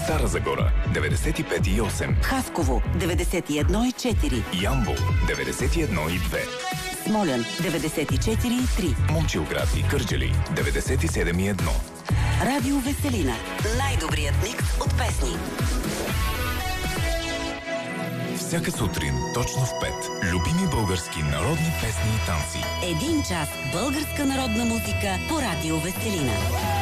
Стара Загора 95,8, Хасково 91,4, Ямбол 91,2, Смолян 94,3, Момчилград и Кърджали 97,1. Радио Веселина. Най-добрият микс от песни. Всяка сутрин, точно в 5, любими български народни песни и танци. 1 час българска народна музика по Радио Веселина.